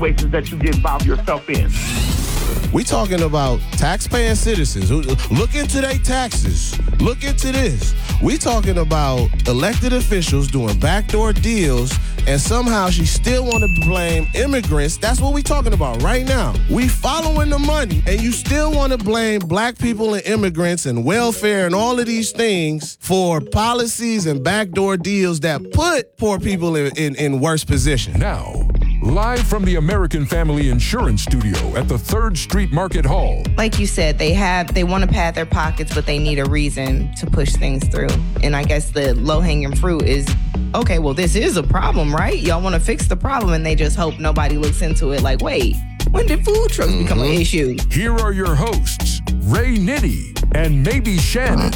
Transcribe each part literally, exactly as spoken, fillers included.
situations that you get involved yourself in. We talking about taxpaying citizens. Look into their taxes. Look into this. We talking about elected officials doing backdoor deals, and somehow she still want to blame immigrants. That's what we talking about right now. We following the money, and you still want to blame black people and immigrants and welfare and all of these things for policies and backdoor deals that put poor people in, in, in worse position. Now, live from the American Family Insurance Studio at the third Street Market Hall. Like you said, they have they want to pad their pockets, but they need a reason to push things through. And I guess the low-hanging fruit is, okay, well, this is a problem, right? Y'all want to fix the problem, and they just hope nobody looks into it like, wait, when did food trucks mm-hmm. become an issue? Here are your hosts, Ray Nitty and Maybe Shannon.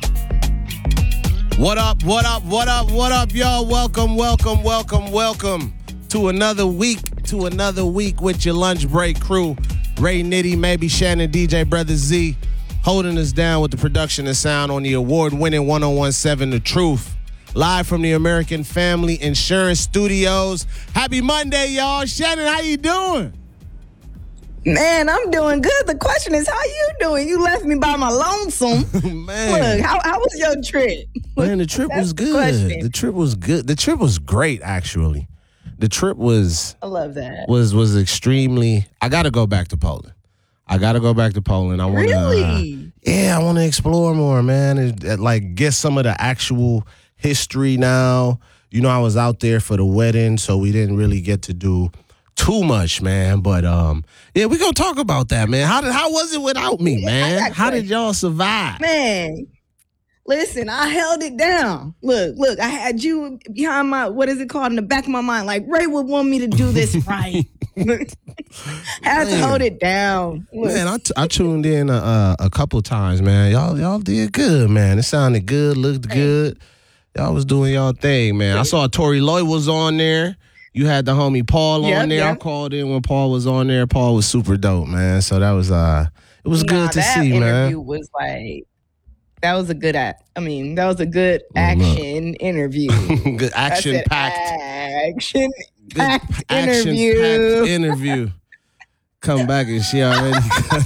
What up, what up, what up, what up, y'all? Welcome, welcome, welcome, welcome. To another week, to another week with your lunch break crew. Ray Nitty, Maybe Shannon, D J Brother Z, holding us down with the production and sound on the award-winning one oh one point seven The Truth. Live from the American Family Insurance Studios. Happy Monday, y'all. Shannon, how you doing? Man, I'm doing good. The question is, how you doing? You left me by my lonesome. Man. Look, how, how was your trip? Man, the trip was good. The, the trip was good. The trip was great, actually. The trip was I love that. Was was extremely I gotta go back to Poland. I gotta go back to Poland. I wanna Really? Uh, yeah, I wanna explore more, man. It, it, like get some of the actual history now. You know, I was out there for the wedding, so we didn't really get to do too much, man. But um, yeah, we gonna talk about that, man. How did how was it without me, man? How did y'all survive? Man. Listen, I held it down. Look, look, I had you behind my, what is it called, in the back of my mind. Like, Ray would want me to do this right. Had to hold it down. Look. Man, I, t- I tuned in a, uh, a couple times, man. Y'all y'all did good, man. It sounded good, looked good. Y'all was doing y'all thing, man. I saw Tory Lloyd was on there. You had the homie Paul yep, on there. yep. I called in when Paul was on there. Paul was super dope, man. So that was, uh, it was nah, good to that see, man. That interview was like, That was a good act. I mean, that was a good action Look. interview. Good action packed. Action packed action interview. Packed interview. Come back and she already.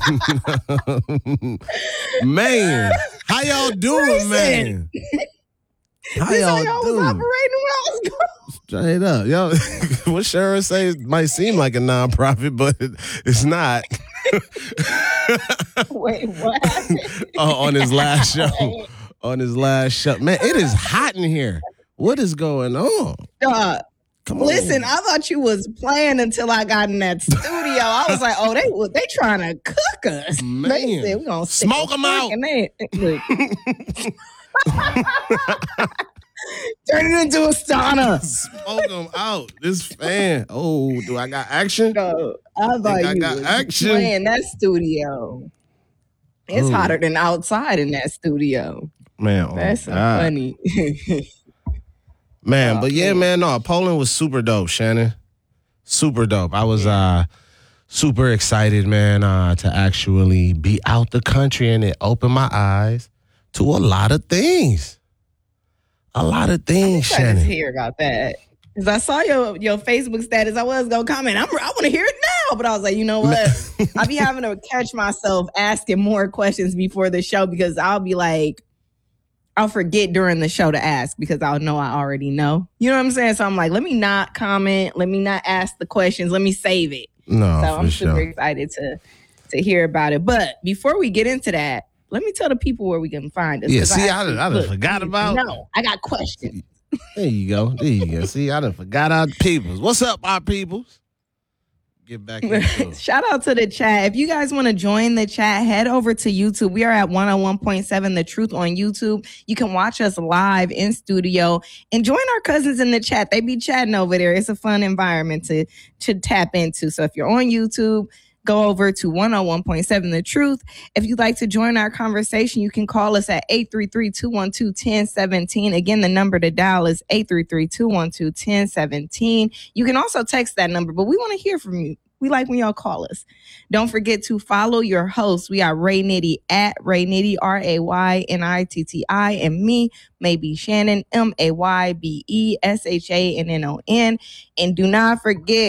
Man, how y'all doing, Listen. man? How this y'all, how y'all doing? was operating when I was going. Straight up, yo. What Sharon says might seem like a nonprofit, but it's not. Wait, what happened? Oh, on his last show. On his last show. Man, it is hot in here. What is going on? Uh, Come on. Listen, I thought you was playing until I got in that studio. I was like, oh, they they trying to cook us. Man. They said, we gonna Smoke 'em out. They, look. Turn it into a sauna. Smoke them out. This fan. Oh, do I got action? No, I thought I you got was action. playing that studio. It's Ooh. hotter than outside in that studio. Man, oh That's so God. funny. Man, Oh, but yeah, cool. man, no, Poland was super dope, Shannon. Super dope. I was uh super excited, man, uh, to actually be out the country, and it opened my eyes to a lot of things. A lot of things, I Shannon. just hear about that. Because I saw your, your Facebook status. I was going to comment. I'm, I want to hear it now. But I was like, you know what? I be having to catch myself asking more questions before the show because I'll be like, I'll forget during the show to ask because I'll know I already know. You know what I'm saying? So I'm like, let me not comment. Let me not ask the questions. Let me save it. No, So for I'm super sure. excited to to hear about it. But before we get into that, let me tell the people where we can find us. Yeah, 'cause see, I actually- done- I done look, forgot about- No, I got questions. There you go. There you go. See, I done forgot our peoples. What's up, our peoples? Get back into it. Shout out to the chat. If you guys want to join the chat, head over to YouTube. We are at one oh one point seven The Truth on YouTube. You can watch us live in studio and join our cousins in the chat. They be chatting over there. It's a fun environment to, to tap into. So if you're on YouTube, go over to one oh one point seven The Truth. If you'd like to join our conversation, you can call us at eight three three, two one two, one oh one seven. Again, the number to dial is eight three three, two one two, one oh one seven. You can also text that number, but we want to hear from you. We like when y'all call us. Don't forget to follow your host. We are Ray Nitty at Ray Nitty, R A Y N I T T I, and me, Maybe Shannon, M A Y B E S H A N N O N. And do not forget,